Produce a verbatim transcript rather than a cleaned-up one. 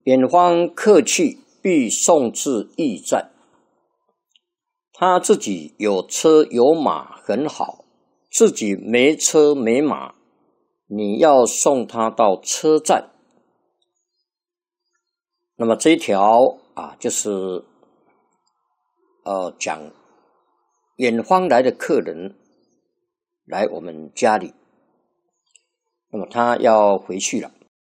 远方客去，必送至驿站。他自己有车有马很好，自己没车没马，你要送他到车站。那么这一条啊，就是呃讲远方来的客人来我们家里，那么他要回去了。